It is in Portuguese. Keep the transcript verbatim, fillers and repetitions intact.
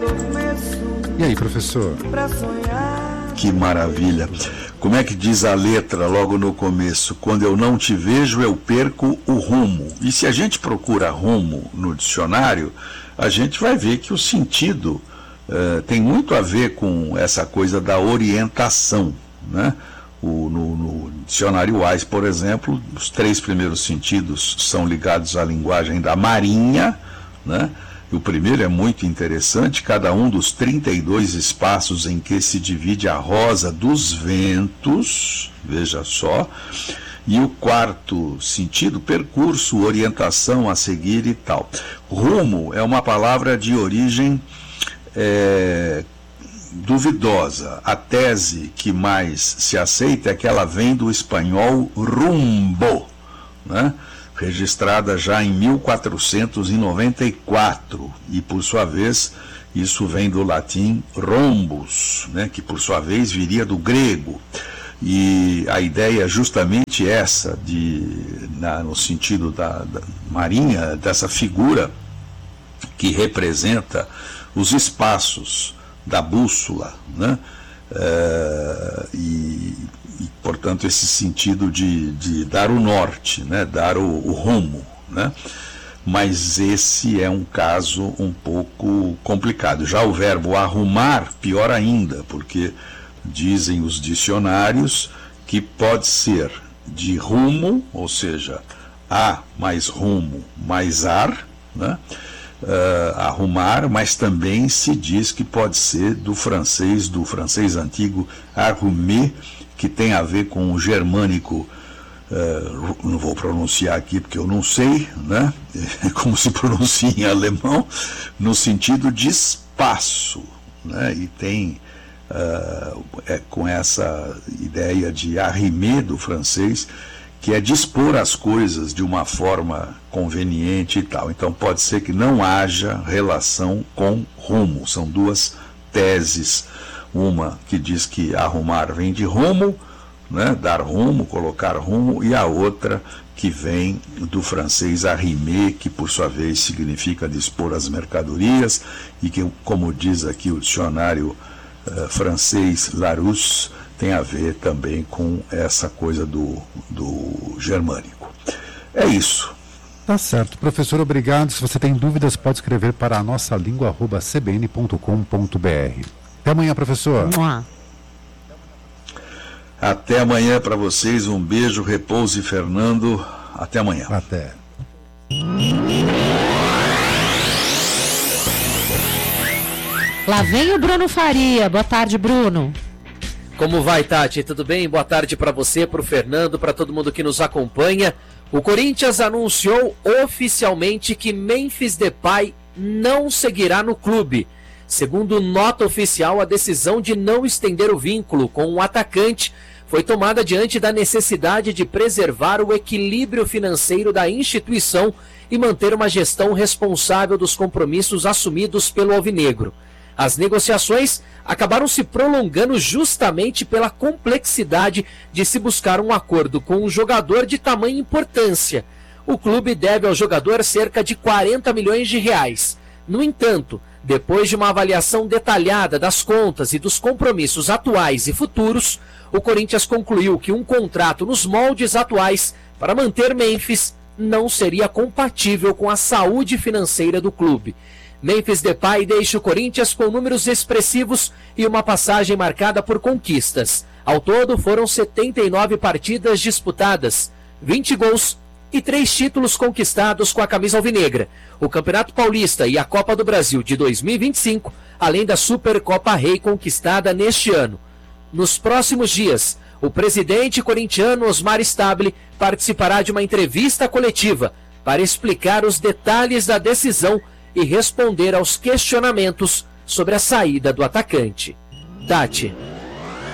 E aí, professor? Que maravilha. Como é que diz a letra logo no começo? Quando eu não te vejo, eu perco o rumo. E se a gente procura rumo no dicionário, a gente vai ver que o sentido uh, tem muito a ver com essa coisa da orientação, né? O, no, no dicionário Wise, por exemplo, os três primeiros sentidos são ligados à linguagem da Marinha, né? O primeiro é muito interessante, cada um dos trinta e dois espaços em que se divide a rosa dos ventos, veja só, e o quarto sentido, percurso, orientação a seguir e tal. Rumo é uma palavra de origem é, duvidosa. A tese que mais se aceita é que ela vem do espanhol rumbo, né? Registrada já em mil quatrocentos e noventa e quatro, e por sua vez isso vem do latim rhombus, né, que por sua vez viria do grego, e a ideia é justamente essa, de, na, no sentido da, da marinha, dessa figura que representa os espaços da bússola, né, é, e E, portanto, esse sentido de, de dar o norte, né, dar o, o rumo, né? Mas esse é um caso um pouco complicado. Já o verbo arrumar, pior ainda, porque dizem os dicionários que pode ser de rumo, ou seja, a mais rumo mais ar, né? Uh, arrumar, mas também se diz que pode ser do francês, do francês antigo arrumer, que tem a ver com o germânico, uh, não vou pronunciar aqui porque eu não sei, né? Como se pronuncia em alemão, no sentido de espaço, né? E tem uh, é, com essa ideia de arrimer do francês, que é dispor as coisas de uma forma conveniente e tal. Então pode ser que não haja relação com rumo. São duas teses. Uma que diz que arrumar vem de rumo, né, dar rumo, colocar rumo, e a outra que vem do francês arrimer, que por sua vez significa dispor as mercadorias, e que, como diz aqui o dicionário uh, francês Larousse, tem a ver também com essa coisa do, do germânico. É isso. Tá certo. Professor, obrigado. Se você tem dúvidas, pode escrever para a nossa língua arroba c b n ponto com ponto b r. Até amanhã, professor. Até amanhã para vocês. Um beijo, Repouso e Fernando. Até amanhã. Até. Lá vem o Bruno Faria. Boa tarde, Bruno. Como vai, Tati? Tudo bem? Boa tarde para você, para o Fernando, para todo mundo que nos acompanha. O Corinthians anunciou oficialmente que Memphis Depay não seguirá no clube. Segundo nota oficial, a decisão de não estender o vínculo com o atacante foi tomada diante da necessidade de preservar o equilíbrio financeiro da instituição e manter uma gestão responsável dos compromissos assumidos pelo alvinegro. As negociações acabaram se prolongando justamente pela complexidade de se buscar um acordo com um jogador de tamanha importância. O clube deve ao jogador cerca de quarenta milhões de reais. No entanto, depois de uma avaliação detalhada das contas e dos compromissos atuais e futuros, o Corinthians concluiu que um contrato nos moldes atuais para manter Memphis não seria compatível com a saúde financeira do clube. Memphis Depay deixa o Corinthians com números expressivos e uma passagem marcada por conquistas. Ao todo foram setenta e nove partidas disputadas, vinte gols e três títulos conquistados com a camisa alvinegra, o Campeonato Paulista e a Copa do Brasil de dois mil e vinte e cinco, além da Supercopa Rei conquistada neste ano. Nos próximos dias, o presidente corintiano Osmar Stabile participará de uma entrevista coletiva para explicar os detalhes da decisão e responder aos questionamentos sobre a saída do atacante. Tati.